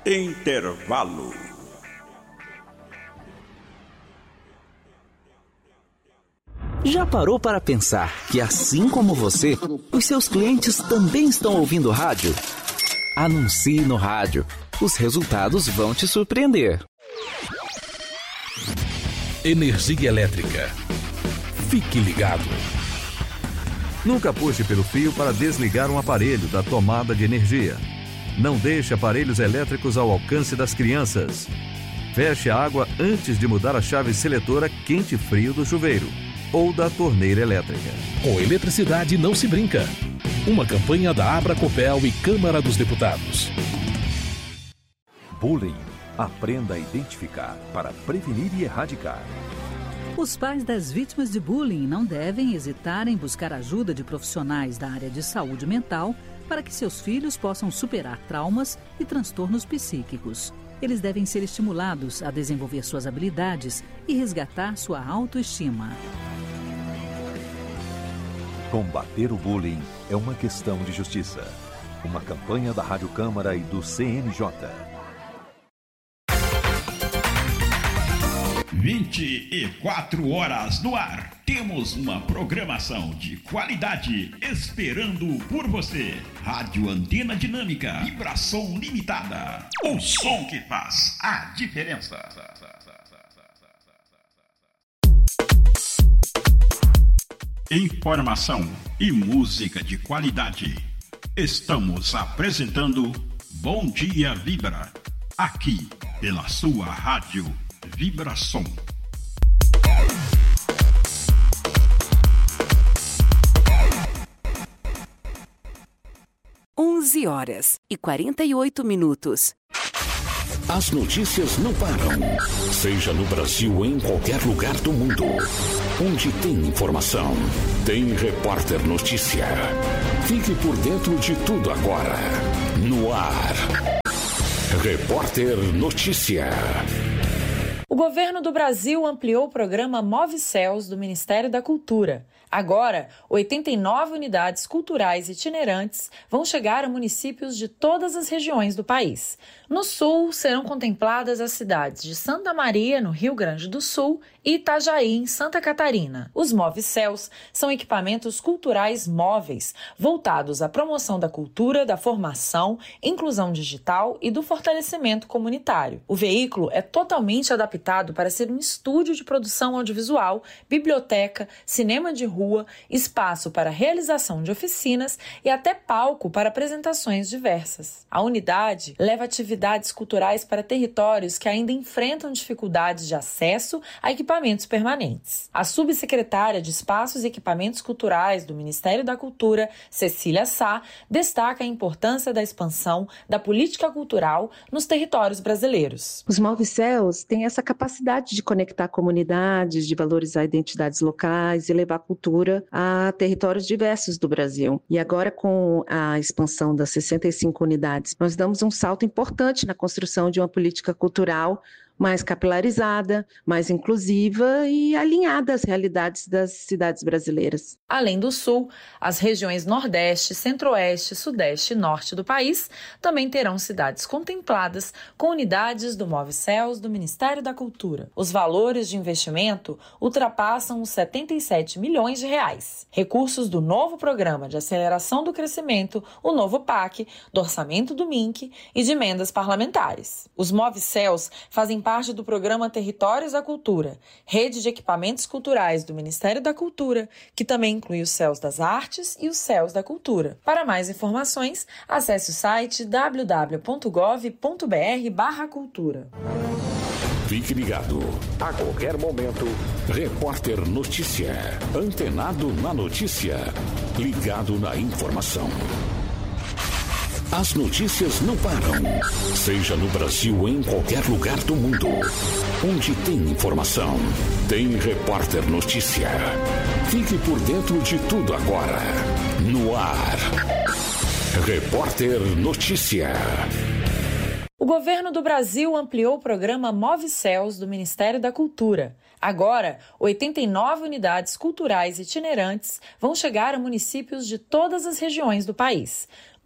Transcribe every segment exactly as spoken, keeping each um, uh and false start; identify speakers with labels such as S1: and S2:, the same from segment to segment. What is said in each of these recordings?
S1: Intervalo.
S2: Já parou para pensar que, assim como você, os seus clientes também estão ouvindo rádio? Anuncie no rádio. Os resultados vão te surpreender.
S3: Energia elétrica. Fique ligado.
S4: Nunca puxe pelo fio para desligar um aparelho da tomada de energia. Não deixe aparelhos elétricos ao alcance das crianças. Feche a água antes de mudar a chave seletora quente-frio do chuveiro ou da torneira elétrica.
S3: Com eletricidade não se brinca. Uma campanha da Abracopel e Câmara dos Deputados.
S5: Bullying. Aprenda a identificar para prevenir e erradicar.
S6: Os pais das vítimas de bullying não devem hesitar em buscar ajuda de profissionais da área de saúde mental para que seus filhos possam superar traumas e transtornos psíquicos. Eles devem ser estimulados a desenvolver suas habilidades e resgatar sua autoestima.
S5: Combater o bullying é uma questão de justiça. Uma campanha da Rádio Câmara e do C N J.
S1: vinte e quatro horas no ar. Temos uma programação de qualidade esperando por você. Rádio Antena Dinâmica, vibração limitada. O som que faz a diferença. Informação e música de qualidade. Estamos apresentando Bom Dia Vibra, aqui pela sua rádio Vibração.
S7: onze horas e quarenta e oito minutos.
S3: As notícias não param. Seja no Brasil ou em qualquer lugar do mundo. Onde tem informação, tem Repórter Notícia. Fique por dentro de tudo agora. No ar. Repórter Notícia.
S8: O governo do Brasil ampliou o programa Move Céus do Ministério da Cultura. Agora, oitenta e nove unidades culturais itinerantes vão chegar a municípios de todas as regiões do país. No sul, serão contempladas as cidades de Santa Maria, no Rio Grande do Sul, e Itajaí, em Santa Catarina. Os Move Céus são equipamentos culturais móveis, voltados à promoção da cultura, da formação, inclusão digital e do fortalecimento comunitário. O veículo é totalmente adaptado para ser um estúdio de produção audiovisual, biblioteca, cinema de rua, espaço para realização de oficinas e até palco para apresentações diversas. A unidade leva atividades culturais para territórios que ainda enfrentam dificuldades de acesso a equipamentos permanentes. A subsecretária de Espaços e Equipamentos Culturais do Ministério da Cultura, Cecília Sá, destaca a importância da expansão da política cultural nos territórios brasileiros.
S9: Os Move Céus têm essa capacidade de conectar comunidades, de valorizar identidades locais e levar a cultura a territórios diversos do Brasil. E agora, com a expansão das sessenta e cinco unidades, nós damos um salto importante na construção de uma política cultural mais capilarizada, mais inclusiva e alinhada às realidades das cidades brasileiras.
S8: Além do Sul, as regiões Nordeste, Centro-Oeste, Sudeste e Norte do país também terão cidades contempladas com unidades do Move Céus do Ministério da Cultura. Os valores de investimento ultrapassam os setenta e sete milhões de reais. Recursos do novo Programa de Aceleração do Crescimento, o novo P A C, do Orçamento do M I N C e de emendas parlamentares. Os Move Céus fazem parte do programa Territórios da Cultura, rede de equipamentos culturais do Ministério da Cultura, que também inclui os Céus das Artes e os Céus da Cultura. Para mais informações, acesse o site w w w ponto gov ponto b r barra cultura.
S3: Fique ligado. A qualquer momento, Repórter Notícia. Antenado na notícia. Ligado na informação. As notícias não param. Seja no Brasil ou em qualquer lugar do mundo. Onde tem informação, tem Repórter Notícia. Fique por dentro de tudo agora. No ar. Repórter Notícia.
S8: O governo do Brasil ampliou o programa Move Céus do Ministério da Cultura. Agora, oitenta e nove unidades culturais itinerantes vão chegar a municípios de todas as regiões do país.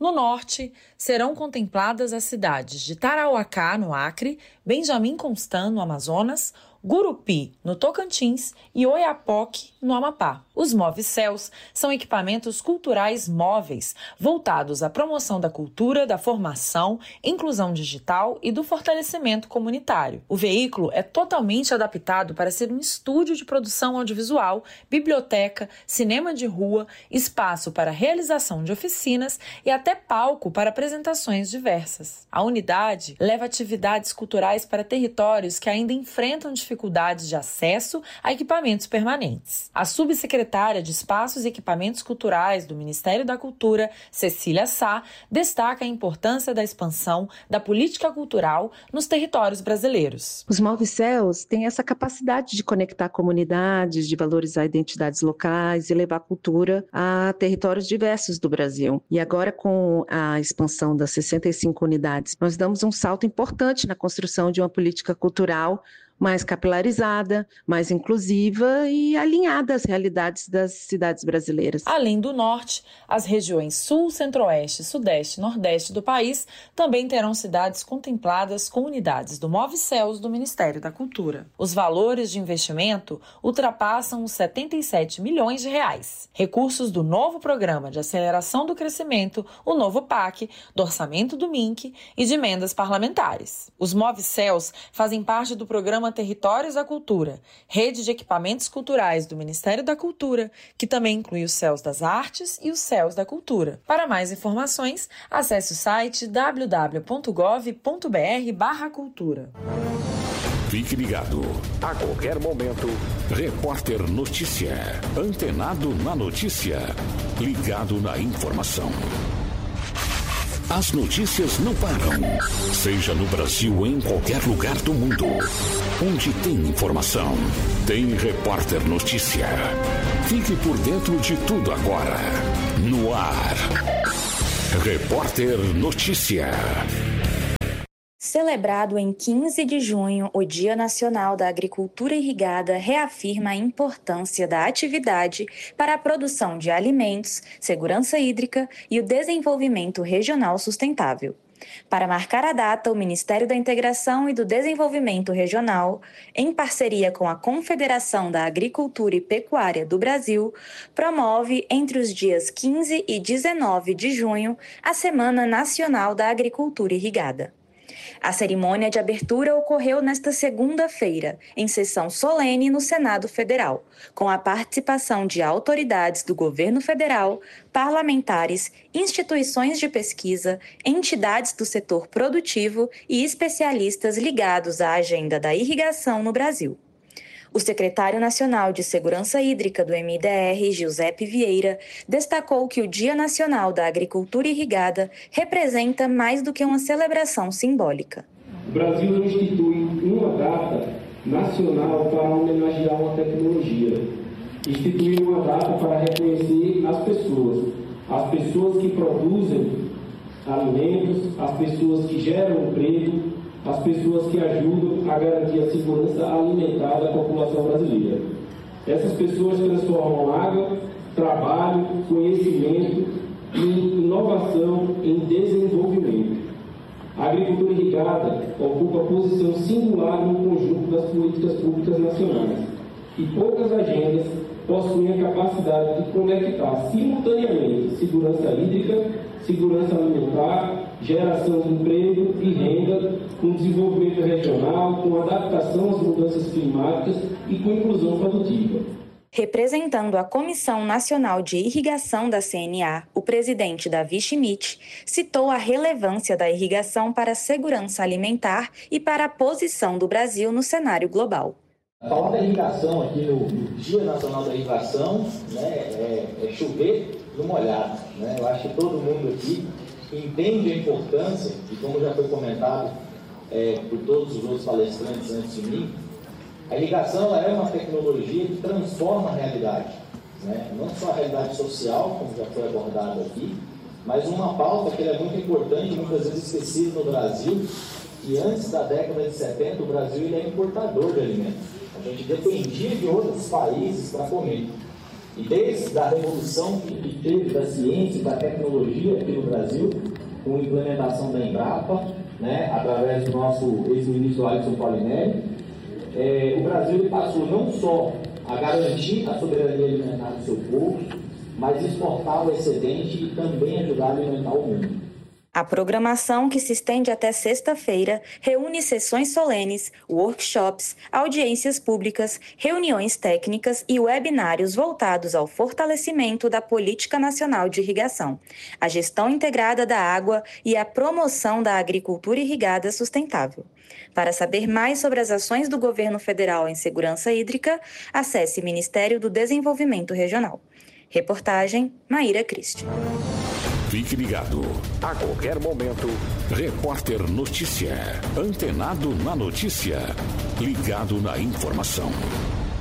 S8: No norte, serão contempladas as cidades de Tarauacá, no Acre, Benjamin Constant, no Amazonas, Gurupi, no Tocantins e Oiapoque, no Amapá. Os Movicels são equipamentos culturais móveis, voltados à promoção da cultura, da formação, inclusão digital e do fortalecimento comunitário. O veículo é totalmente adaptado para ser um estúdio de produção audiovisual, biblioteca, cinema de rua, espaço para realização de oficinas e até palco para apresentações diversas. A unidade leva atividades culturais para territórios que ainda enfrentam dificuldades de acesso a equipamentos permanentes. A subsecretária de Espaços e Equipamentos Culturais do Ministério da Cultura, Cecília Sá, destaca a importância da expansão da política cultural nos territórios brasileiros.
S9: Os Movicels têm essa capacidade de conectar comunidades, de valorizar identidades locais e levar cultura a territórios diversos do Brasil. E agora, com a expansão das sessenta e cinco unidades, nós damos um salto importante na construção de uma política cultural mais capilarizada, mais inclusiva e alinhada às realidades das cidades brasileiras.
S8: Além do norte, as regiões sul, centro-oeste, sudeste e nordeste do país também terão cidades contempladas com unidades do Movicels do Ministério da Cultura. Os valores de investimento ultrapassam os setenta e sete milhões de reais. Recursos do novo Programa de Aceleração do Crescimento, o novo P A C, do orçamento do M I N C e de emendas parlamentares. Os Movicels fazem parte do programa Territórios da Cultura, rede de equipamentos culturais do Ministério da Cultura, que também inclui os Céus das Artes e os Céus da Cultura. Para mais informações, acesse o site w w w ponto gov ponto b r barra cultura.
S3: Fique ligado. A qualquer momento, Repórter Notícia. Antenado na notícia. Ligado na informação. As notícias não param. Seja no Brasil ou em qualquer lugar do mundo. Onde tem informação, tem Repórter Notícia. Fique por dentro de tudo agora. No ar. Repórter Notícia.
S10: Celebrado em quinze de junho, o Dia Nacional da Agricultura Irrigada reafirma a importância da atividade para a produção de alimentos, segurança hídrica e o desenvolvimento regional sustentável. Para marcar a data, o Ministério da Integração e do Desenvolvimento Regional, em parceria com a Confederação da Agricultura e Pecuária do Brasil, promove entre os dias quinze e dezenove de junho a Semana Nacional da Agricultura Irrigada. A cerimônia de abertura ocorreu nesta segunda-feira, em sessão solene no Senado Federal, com a participação de autoridades do governo federal, parlamentares, instituições de pesquisa, entidades do setor produtivo e especialistas ligados à agenda da irrigação no Brasil. O secretário nacional de Segurança Hídrica do M I D R, Giuseppe Vieira, destacou que o Dia Nacional da Agricultura Irrigada representa mais do que uma celebração simbólica.
S11: O Brasil institui uma data nacional para homenagear uma tecnologia. Institui uma data para reconhecer as pessoas, as pessoas que produzem alimentos, as pessoas que geram emprego, as pessoas que ajudam a garantir a segurança alimentar da população brasileira. Essas pessoas transformam água, trabalho, conhecimento em inovação, em desenvolvimento. A agricultura irrigada ocupa posição singular no conjunto das políticas públicas nacionais e poucas agendas possuem a capacidade de conectar simultaneamente segurança hídrica, segurança alimentar, geração de emprego e renda, com desenvolvimento regional, com adaptação às mudanças climáticas e com inclusão produtiva.
S10: Representando a Comissão Nacional de Irrigação da C N A, o presidente Davi Schmidt citou a relevância da irrigação para a segurança alimentar e para a posição do Brasil no cenário global.
S12: Falar da irrigação aqui no Dia Nacional da Irrigação, né, é, é chover no molhado. Né? Eu acho que todo mundo aqui entende a importância, e como já foi comentado é, por todos os outros palestrantes antes de mim, a irrigação ela é uma tecnologia que transforma a realidade. Né? Não só a realidade social, como já foi abordado aqui, mas uma pauta que é muito importante, muitas vezes esquecida no Brasil, que antes da década de setenta o Brasil ele é importador de alimentos. A gente dependia de outros países para comer. E desde a revolução que teve da ciência e da tecnologia aqui no Brasil, com a implementação da Embrapa, né, através do nosso ex-ministro Alisson Paulinelli, é, o Brasil passou não só a garantir a soberania alimentar do seu povo, mas exportar o excedente e também ajudar a alimentar o mundo.
S10: A programação, que se estende até sexta-feira, reúne sessões solenes, workshops, audiências públicas, reuniões técnicas e webinários voltados ao fortalecimento da Política Nacional de Irrigação, a gestão integrada da água e a promoção da agricultura irrigada sustentável. Para saber mais sobre as ações do governo federal em segurança hídrica, acesse Ministério do Desenvolvimento Regional. Reportagem Maíra Cristi.
S3: Fique ligado. A qualquer momento, Repórter Notícia. Antenado na notícia. Ligado na informação.